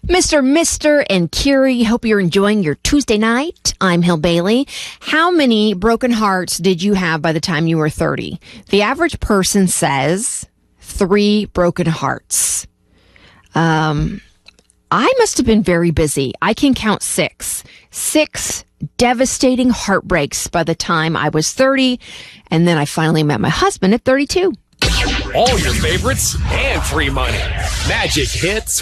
Mr. and Curie, hope you're enjoying your Tuesday night. I'm Hill Bailey. How many broken hearts did you have by the time you were 30? The average person says 3 broken hearts. I must have been very busy. I can count 6. 6 devastating heartbreaks by the time I was 30, and then I finally met my husband at 32. All your favorites and free money. Magic Hits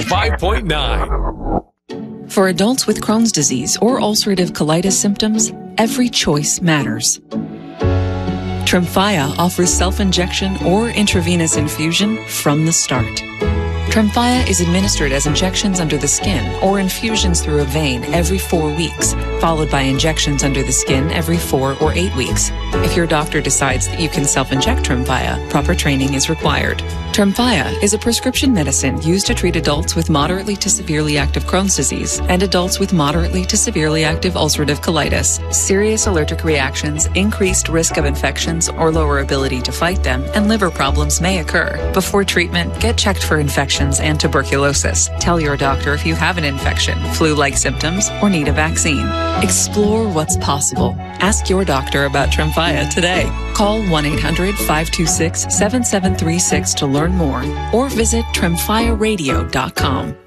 105.9. For adults with Crohn's disease or ulcerative colitis symptoms, every choice matters. Tremfya offers self-injection or intravenous infusion from the start. Tremfya is administered as injections under the skin or infusions through a vein every 4 weeks, followed by injections under the skin every 4 or 8 weeks. If your doctor decides that you can self-inject Tremfya, proper training is required. Tremfya is a prescription medicine used to treat adults with moderately to severely active Crohn's disease and adults with moderately to severely active ulcerative colitis. Serious allergic reactions, increased risk of infections or lower ability to fight them, and liver problems may occur. Before treatment, get checked for infections and tuberculosis. Tell your doctor if you have an infection, flu-like symptoms, or need a vaccine. Explore what's possible. Ask your doctor about Tremfya today. Call 1-800-526-7736 to learn more or visit tremfyaradio.com.